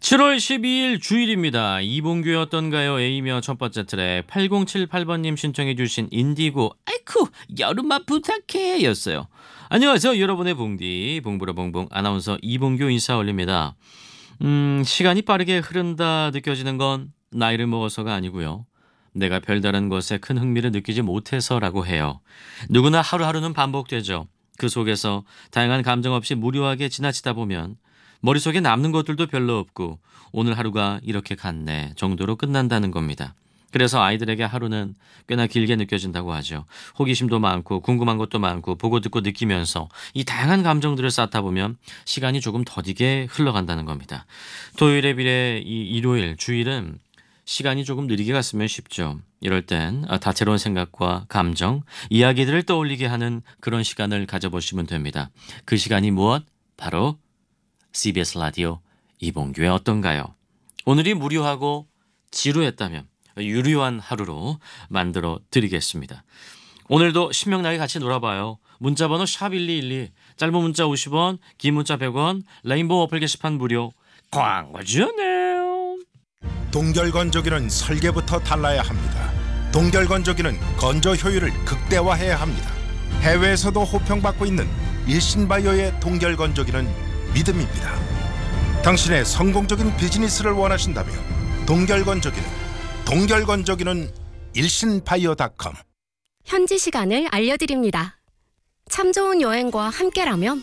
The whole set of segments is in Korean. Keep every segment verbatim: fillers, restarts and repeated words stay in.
칠월 십이일 주일입니다. 이봉규의 어떤가요? A며 첫 번째 트랙 팔공칠팔 번님 신청해 주신 인디고 아이쿠 여름만 부탁해 였어요. 안녕하세요. 여러분의 봉디 봉부라봉봉 아나운서 이봉규 인사 올립니다. 음, 시간이 빠르게 흐른다 느껴지는 건 나이를 먹어서가 아니고요. 내가 별다른 것에 큰 흥미를 느끼지 못해서라고 해요. 누구나 하루하루는 반복되죠. 그 속에서 다양한 감정 없이 무료하게 지나치다 보면 머릿속에 남는 것들도 별로 없고 오늘 하루가 이렇게 갔네 정도로 끝난다는 겁니다. 그래서 아이들에게 하루는 꽤나 길게 느껴진다고 하죠. 호기심도 많고 궁금한 것도 많고 보고 듣고 느끼면서 이 다양한 감정들을 쌓다 보면 시간이 조금 더디게 흘러간다는 겁니다. 토요일에 비해 이 일요일, 주일은 시간이 조금 느리게 갔으면 싶죠. 이럴 땐 다채로운 생각과 감정, 이야기들을 떠올리게 하는 그런 시간을 가져보시면 됩니다. 그 시간이 무엇? 바로 씨비에스 라디오 이봉규의 어떤가요? 오늘이 무료하고 지루했다면 유료한 하루로 만들어 드리겠습니다. 오늘도 신명나게 같이 놀아봐요. 문자번호 샵 일이일이, 짧은 문자 오십 원, 긴 문자 백 원, 레인보우 어플 게시판 무료. 광고주네요. 동결건조기는 설계부터 달라야 합니다. 동결건조기는 건조 효율을 극대화해야 합니다. 해외에서도 호평받고 있는 일신바이오의 동결건조기는 믿음입니다. 당신의 성공적인 비즈니스를 원하신다면 동결건조기는 동결건조기는 일신바이오.닷컴. 현지 시간을 알려드립니다. 참 좋은 여행과 함께라면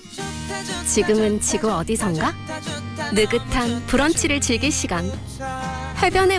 지금은 지구 어디선가? 느긋한 브런치를 즐길 시간. 해변에